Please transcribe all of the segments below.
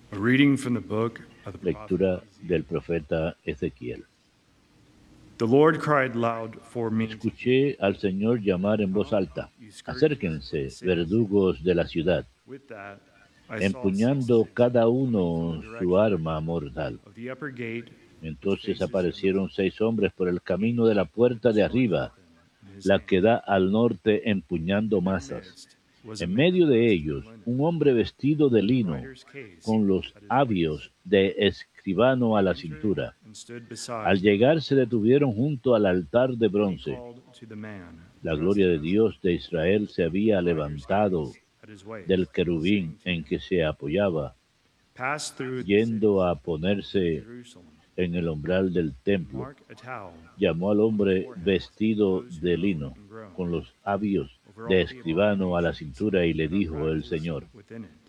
A reading from the book of the prophet Lectura del Ezekiel. profeta Ezequiel. The Lord cried loud for me to hear. Escuché al Señor llamar en voz Come alta: out, you scourges of the acérquense, cities. verdugos de la ciudad, With that, I saw six empuñando cities cada coming from the uno su direction arma mortal. of the upper gate, which Entonces faces the north. aparecieron 6 hombres por el camino de la puerta de The sword arriba, open in his la hand. que da al norte, empuñando In their masas. midst was a En man medio de dressed ellos, in linen, un hombre vestido de with a lino, writer's case con los at his waist. abios de escribano a He la entered cintura. and stood beside Al him, llegar se detuvieron junto al altar de and he bronce. called to the man La dressed gloria de in linen, Dios de Israel se with había a writer's levantado case at his waist, del querubín saying to en him, que se apoyaba, "Pass through the city yendo a to ponerse Jerusalem, en el umbral del and templo. mark a towel Llamó al on the hombre foreheads of vestido those who de moan lino, and groan con los abios over de all the escribano a la abominations cintura, y le that are dijo el practiced Señor: within it."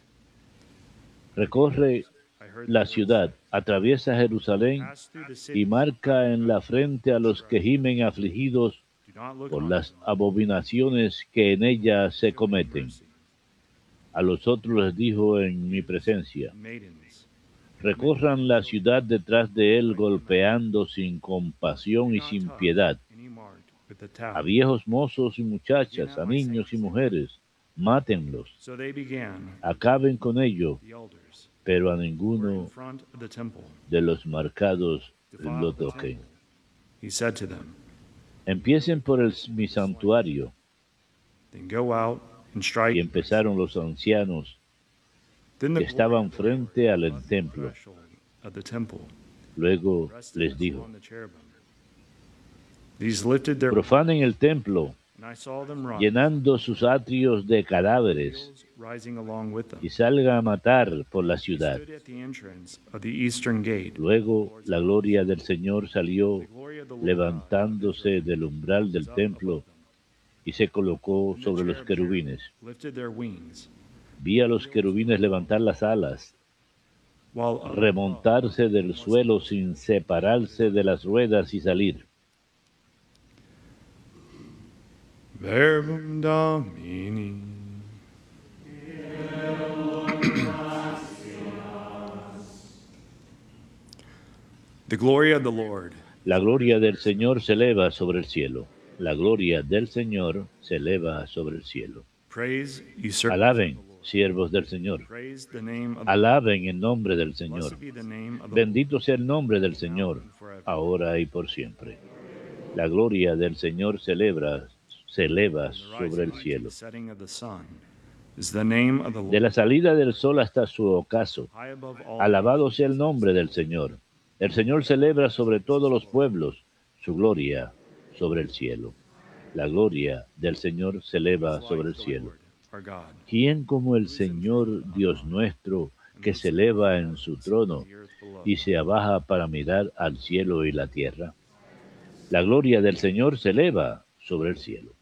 For recorre years I heard the la Lord say, ciudad, atraviesa Jerusalén "Pass through the y city, marca do en not la frente a los que transgress. gimen afligidos Do not look por on las them, abominaciones que en ella se show them cometen. mercy. A los otros les dijo en mi Youths presencia: and maidens, women recorran and la children, ciudad detrás de él, write them out. golpeando sin Do compasión y not sin touch piedad, any marked with the a tablet. viejos mozos y Begin muchachas, at a my niños y saints. mujeres, mátenlos, So they began, acaben con ello, the elders, pero a who were in ninguno front of the temple, de los marcados lo defiled the toquen. temple. He said to them, Empiecen por mi santuario. "Then go out and Y strike." empezaron los ancianos Then the que glory estaban of the Lord frente al left the templo. threshold of the temple, Luego rested les dijo: upon the cherubim. These lifted their profanen el templo, and I saw them rise, llenando sus atrios de cadáveres, wheels rising along with them. y salgan a matar por la He ciudad. stood at the entrance of the eastern gate. Luego la gloria del Señor salió, The glory of the Lord God of levantándose Israel del umbral del was up templo, above them. y se colocó Then the sobre los cherubim querubines. lifted their wings, Vi a los querubines levantar las alas, while up above remontarse del was suelo sin separarse de las ruedas y salir. Verbum Domini. The glory of the Lord. La gloria del Señor se eleva sobre el cielo. La gloria del Señor se eleva sobre el cielo. Praise, ye servants of Alaben, the Lord. siervos del Señor. Praise the name of the Alaben el nombre del Señor. Blessed be the name of the Bendito Lord, sea el nombre del now Señor, and forever. ahora y por siempre. La gloria del Señor se eleva From the sobre rising el to cielo. the setting of the sun is the name of the De la Lord, salida del sol hasta su ocaso, high above all alabado nations. sea el nombre del Señor. El Señor celebra sobre todos los pueblos, su gloria sobre el cielo. La gloria del Señor se Who eleva is sobre like el the cielo. Lord, our God, ¿Quién como el who is in Señor truth Dios our God, nuestro, and que who se sits in eleva the en su heavens trono and the earth below? y se abaja para mirar al cielo y la tierra? La gloria del Señor se eleva sobre el cielo.